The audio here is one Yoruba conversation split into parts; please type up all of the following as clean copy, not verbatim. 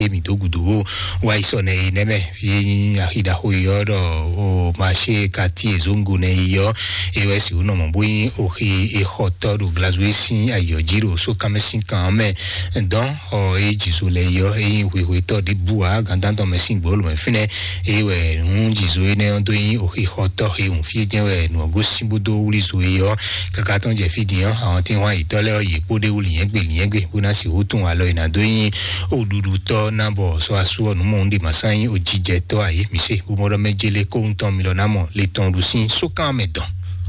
de mi dogudo wa isone neme fi ahida hoyodo o marché quartier zongo ne yo e wesi uno mboyi o e hoto do glazwesi ayo jiro so kamesin kan me don o e jiso le yo e wi to de bua gandanto mesin bolo me fine e we un jiso ne on do yi o hoto e un fi de we no go simbudo uli so yo kaka ton je fi dian àwọn tin wa itole yi pode uli yen gbe bona si o tun wa lo ina do yin odudu to na bo so asu onu mo ndi masan o jije to aye mi se o mo mejele ko un ton milona mo le ton rusin so kan medan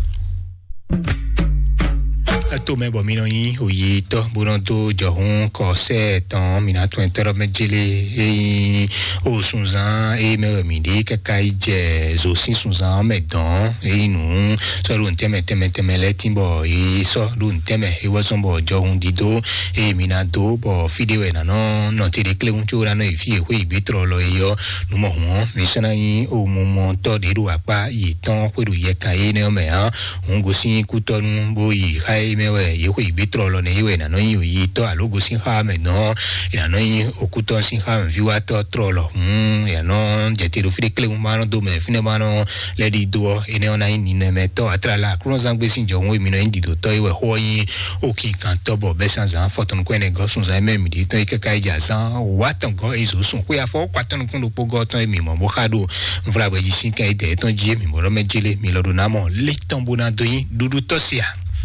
ato me bo mi no yin oye to boron to johun ko se ton mina to entero mejele e o sunzan e me mi de kaka ije zo sin sunzan medan e nu so ru nteme le timbo e so ru nteme e wo so bo johun dido e mina do bo fidewe na no te de kle un chura no e fi e we ibetro lo yo nu mo won mi sana yin o mo to de ru apa yi ton pe ru ye kan e ne o me han un go sin ku to nu bo yi hai mewe yeho ibetro lo ne yewe na no yi to alogo sin ha me no ina no yi okuto sin ha viwa to trolo ya no jeti ru fri kle umano do me fine mano le di do ene ona ni ne me to atrala krozan gbe sin jo won mi no ndi do to yewe ho yin okin kan to bo be san zan foton ko ne go sun zan me mi di to ikaka ija san watan go ezo sun ko ya fo kwaton kun do pogo to mi mo bo khado mvla gbe ji sin kan ide ton ji mi mo ro mejele mi lo do na mo le tombo na do yin dudu to sia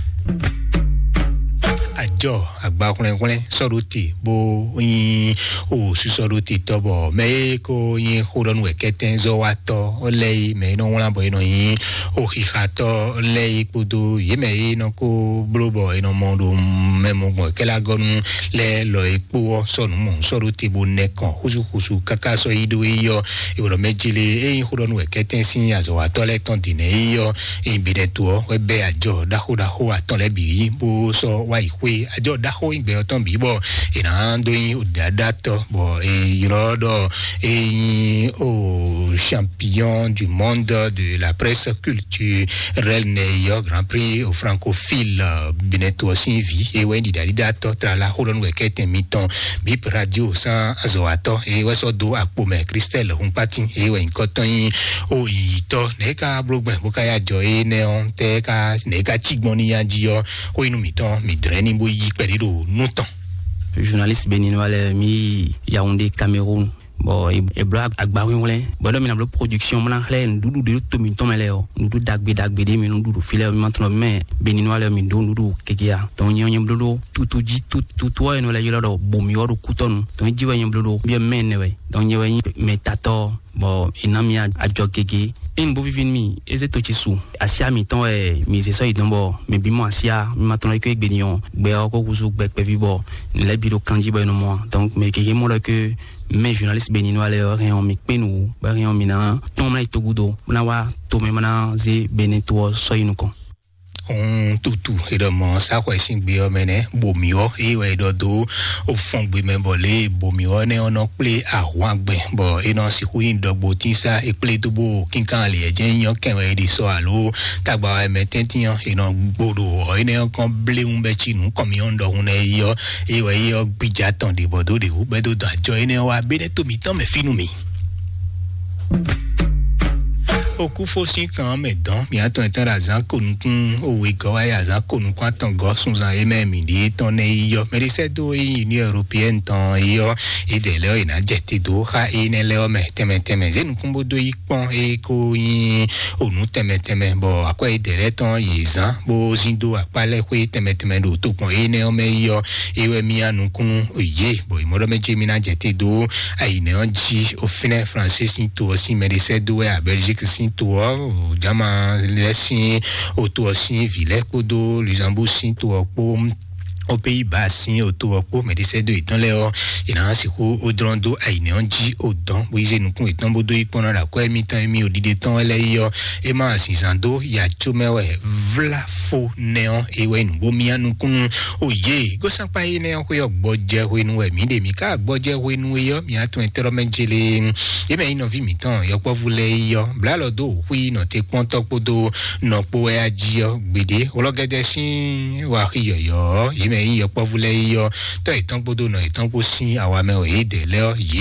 àjọ àgbàkùnrin sọ̀rọ̀tì bó yin o sọ̀rọ̀tì tọ́bọ̀ mẹ́ kó yin kórọ́nù ẹ̀kẹ́tẹ́ zọ́wátọ́ ọlẹ́yìn mẹ́ iná wọn lábọ̀ iná yin òkìkàtọ́ ọlẹ́yìn kpodo yìí mẹ́ iná kó blóbọ̀ iná mọ́dọ̀ mẹ́mọ́gbọ̀n kẹ́lágọ́nù lẹ́lọ́ epo sọ̀nù mọ̀ sọ̀rọ̀tì bó nẹ́kàn kóṣùkóṣù kàkà sọ yìí dó yíyọ ìwọ̀rọ̀ méjìlé ẹ̀yìn kórọ́nù ẹ̀kẹ́tẹ́ sí àzọ̀wátọ́ lẹ́tàn dìnnà yíyọ ìbìdẹ̀tọ̀ ẹgbẹ́ àjọ dákúdákú àtọ̀lẹ́bì yìí bó sọ wáyé we ajo da ho igbe oton bi bo ina do yin odada to bo irodo o champion du monde de la presse culturelle ne yo grand prix au francophile bineto aussi vi e we di da to tra la holon we keten miton bi radio sa azoato e we so do apo me Christelle hun pati e we nkoton yin o ito ne ka blogben bo ka ya jo e ne on te ka ne ka chigbon ni yanji yo ko inu miton mi dreni bo yi periro nuton journaliste béninois mi Yaoundé Cameroun bon e blog agbawi wole bodo mi na blog production mona xlé ndudu de to mi to meleo ndudu dagbe de mi ndudu filé mi mantno me béninois le mi ndudu kekia ton nyonyem blodo tutu wa no la yelo bo mi woru kuton ton jiwa nyem blodo bien menewe don nyewe me tato bon inami a jogege en bo vivin mi ezeto chisu asia mi ton mi se so idonbo me bimo asia mi matno ko egbenion gbe o ko kusu gbe pe vibo le biro kanji bo no mo donc me kege mo le que mes journalistes béninois les rien mi penu ba rien mi na ton na itogudo na wa to me mana ze beneto so inuko on tutu évidemment ça quoi singbe o mene bomio e we dodo o fongbe membole bomio ne ono ple awagbe bo ina si ku indogbo tin sa e ple to bo kinkan le eje yan kenwe di so alo tagba e metentian ina gbodo o ina kan ble un be chinu komi ondo hun e yo e we yo gbija ton de bodo de u be do ajo ina wa be de to mi ton me finu mi oku fosin kan medan mi aton etan razan konukun owe go aya zan konukun atan go sunzan ememi di ton ne yo merise do Union Européenne ton yo idele ina jeti do ha ine le o me teme zenukun bodo ipon e ko yin onu teme bo akwa idele ton yizan bo zindo apale kwe teme do to pon ine o me yo ewe mi anukun oye bo imodo meje mi na jeti do aine onji ofine français sin to aussi merise do a Belgique sin to jama lesin auto sin ville kodo Luxembourg sin to po au Pays-Bas sin auto po mais de itan le o ina siku odrondo aine onji odon bo ise nukun itan bodo ipona la ko emi tan emi odide tan ele yo e ma sisando ya chumewe vla fo neon e we nu bo mi anukun oye go san pa ine ko yo gboje ho inu emi de mi ka gboje ho inu yo mi atun entero menjele e me ino vi mi tan yo po vule yo bla lo do hui no te ponto podo no po e aji yo gbede ologede sin wa yo me yo po vule yo to itan podo no itan po sin awa me o ede le o yi